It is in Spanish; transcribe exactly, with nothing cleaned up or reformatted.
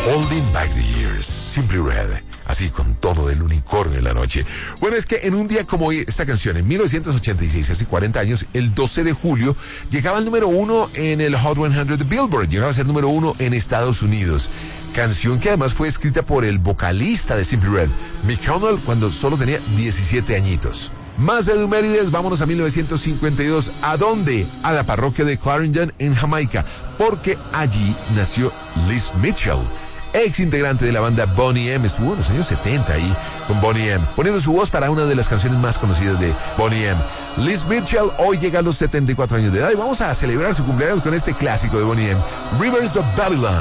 Holding Back the Years, Simply Red, así con todo del unicornio en la noche. Bueno, es que en un día como hoy, esta canción, en mil novecientos ochenta y seis, hace cuarenta años, el doce de julio, llegaba al número uno en el Hot cien de Billboard, llegaba a ser número uno en Estados Unidos. Canción que además fue escrita por el vocalista de Simply Red, Mick Hucknall, cuando solo tenía diecisiete añitos. Más de Dumérides, vámonos a mil novecientos cincuenta y dos. ¿A dónde? A la parroquia de Clarendon, en Jamaica, porque allí nació Liz Mitchell, ex integrante de la banda Boney M. Estuvo en los años setenta ahí con Boney M, poniendo su voz para una de las canciones más conocidas de Boney M. Liz Mitchell hoy llega a los setenta y cuatro años de edad y vamos a celebrar su cumpleaños con este clásico de Boney M, Rivers of Babylon.